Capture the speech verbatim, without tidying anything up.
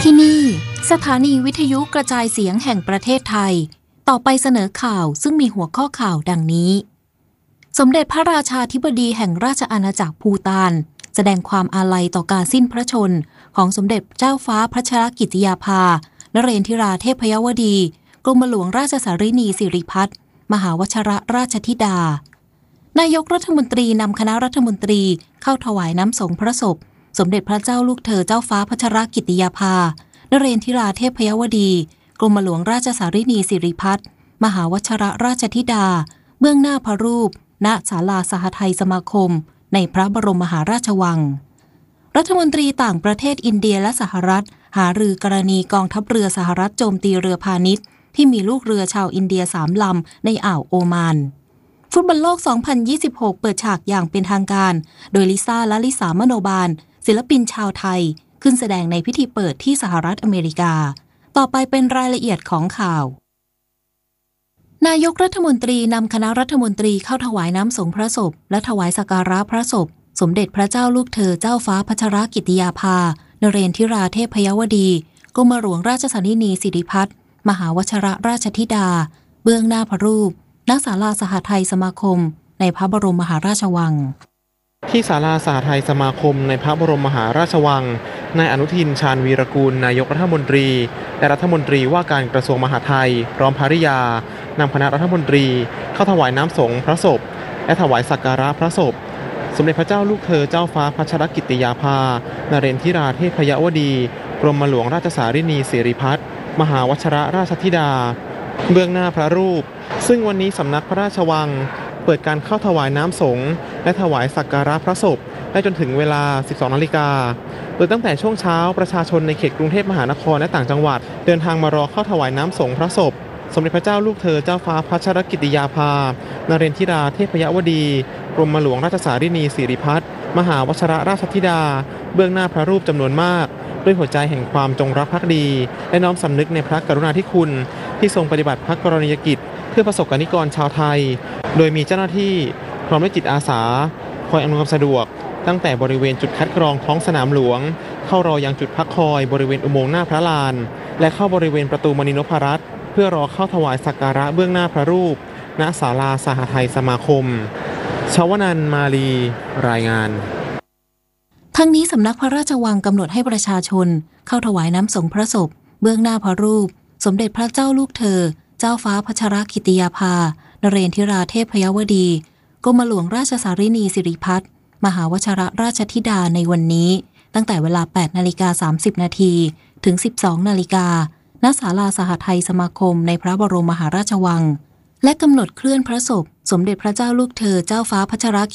ที่นี่สถานีวิทยุกระจายเสียงแห่งประเทศไทยต่อไปเสนอข่าวซึ่งมีหัวข้อข่าวดังนี้สมเด็จพระราชาธิบดีแห่งราชอาณาจักรภูฏานแสดงความอาลัยต่อการสิ้นพระชนม์ของสมเด็จเจ้าฟ้าพัชรกิติยาภานเรนทิราเทพยวดีกรมหลวงราชสารินีสิริพัฒน์มหาวชิรราชธิดานายกรัฐมนตรีนำคณะรัฐมนตรีเข้าถวายน้ำสงฆ์พระศพสมเด็จพระเจ้าลูกเธอเจ้าฟ้าพัชรกิติยาภานเรนทิราเทพยวดีกรมหลวงราชสารินีสิริพัฒน์มหาวชิรราชธิดาเบื้องหน้าพระรูปณศาลาสหทัยสมาคมในพระบรมมหาราชวังรัฐมนตรีต่างประเทศอินเดียและสหรัฐหารือกรณีกองทัพเรือสหรัฐโจมตีเรือพาณิชย์ที่มีลูกเรือชาวอินเดียสามลำในอ่าวโอมานฟุตบอลโลก สองพันยี่สิบหก เปิดฉากอย่างเป็นทางการโดยลิซ่าและลิสามโนบาลศิลปินชาวไทยขึ้นแสดงในพิธีเปิดที่สหรัฐอเมริกาต่อไปเป็นรายละเอียดของข่าวนายกรัฐมนตรีนำคณะรัฐมนตรีเข้าถวายน้ำสงฆ์พระศพและถวายสักการะพระศพสมเด็จพระเจ้าลูกเธอเจ้าฟ้าพัชรกิติยาภานเรนทิราเทพยวดีกรมหลวงราชสารินีสิริพัฒน์มหาวชิรราชธิดาเบื้องหน้าพระรูปณศาลาสหทัยสมาคมในพระบรมมหาราชวังที่ศาลาสหทัยสมาคมในพระบรมมหาราชวังนายอนุทินชาญวีรกูลนายกรัฐมนตรีและรัฐมนตรีว่าการกระทรวงมหาดไทยพร้อมภริยานำคณะรัฐมนตรีเข้าถวายน้ำสงฆ์พระศพและถวายสักการะพระศพสมเด็จพระเจ้าลูกเธอเจ้าฟ้าพัชรกิติยาภานเรนทิราเทพยวดีกรมหลวงราชสารินีสิริพัฒน์มหาวชิรราชธิดาเบื้องหน้าพระรูปซึ่งวันนี้สำนักพระราชวังเปิดการเข้าถวายน้ำสงฆ์และถวายสักการะพระศพได้จนถึงเวลา สิบสองนาฬิกาโดยตั้งแต่ช่วงเช้าประชาชนในเขตกรุงเทพมหานครและต่างจังหวัดเดินทางมารอเข้าถวายน้ำสงฆ์พระศพสมเด็จพระเจ้าลูกเธอเจ้าฟ้าพัชรกิติยาภานเรนทิราเทพยวดีกรมหลวงราชสารินีสิริพัฒน์มหาวชิรราชธิดาเบื้องหน้าพระรูปจำนวนมากด้วยหัวใจแห่งความจงรักภักดีและน้อมสำนึกในพระกรุณาธิคุณที่ทรงปฏิบัติพระกรณียกิจเพื่อประสบกนิกรชาวไทยโดยมีเจ้าหน้าที่พร้อมด้วยจิตอาสาคอยอำนวยความสะดวกตั้งแต่บริเวณจุดคัดกรองท้องสนามหลวงเข้ารอยังจุดพักคอยบริเวณอุโมงค์หน้าพระลานและเข้าบริเวณประตูมณีนพรัตน์เพื่อรอเข้าถวายสักการะเบื้องหน้าพระรูปณศาลาสหทัยสมาคมชวนันท์มาลีรายงานทั้งนี้สำนักพระราชวังกำหนดให้ประชาชนเข้าถวายน้ำสงฆ์พระศพเบื้องหน้าพระรูปสมเด็จพระเจ้าลูกเธอเจ้าฟ้าพัชรกิติยาภานเรนทิราเทพยวดีกรมหลวงราชสารินีสิริพัฒน์มหาวชิรราชธิดาในวันนี้ตั้งแต่เวลา แปดนาฬิกาสามสิบนาทีถึง สิบสองนาฬิกาณศาลาสหทัยสมาคมในพระบรมมหาราชวังและกำหนดเคลื่อนพระศพสมเด็จพระเจ้าลูกเธอเจ้าฟ้าพัชร